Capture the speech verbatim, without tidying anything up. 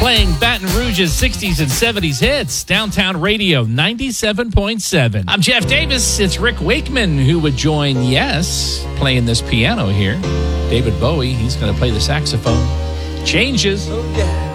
Playing Baton Rouge's sixties and seventies hits. Downtown Radio ninety-seven point seven. I'm Jeff Davis. It's Rick Wakeman who would join Yes playing this piano here. David Bowie, he's going to play the saxophone. Changes. Oh, yeah.